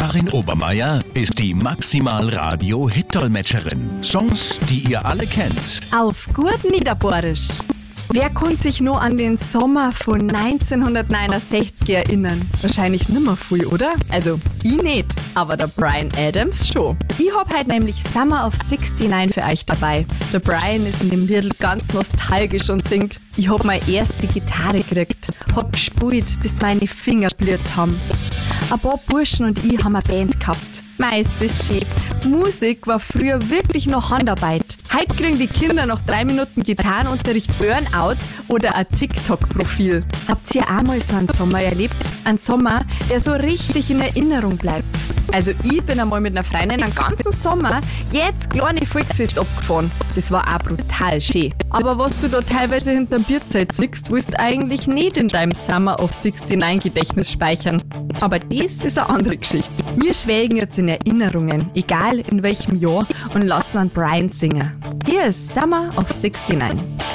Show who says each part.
Speaker 1: Karin Obermeier ist die Maximal-Radio-Hit-Dolmetscherin. Songs, die ihr alle kennt.
Speaker 2: Auf gut Niederbohrisch. Wer kann sich nur an den Sommer von 1969 erinnern? Wahrscheinlich nimmer viel, oder? Also, ich nicht, aber der Bryan Adams schon. Ich hab heute nämlich Summer of 69 für euch dabei. Der Bryan ist in dem Lied ganz nostalgisch und singt: Ich hab meine erste Gitarre gekriegt, hab gespielt, bis meine Finger blüht haben. Ein paar Burschen und ich haben eine Band gehabt. Meist ist schön. Musik war früher wirklich noch Handarbeit. Heute kriegen die Kinder nach 3 Minuten Gitarrenunterricht Burnout oder ein TikTok-Profil. Habt ihr auch mal so einen Sommer erlebt? Einen Sommer, der so richtig in Erinnerung bleibt. Also ich bin einmal mit einer Freundin einen ganzen Sommer jetzt kleine Volksfest abgefahren. Das war auch brutal schön. Aber was du da teilweise hinterm Bierzelt siehst, willst du eigentlich nicht in deinem Summer of 69 Gedächtnis speichern. Aber das ist eine andere Geschichte. Wir schwelgen jetzt in Erinnerungen, egal in welchem Jahr, und lassen an Bryan singen. Hier ist Summer of 69.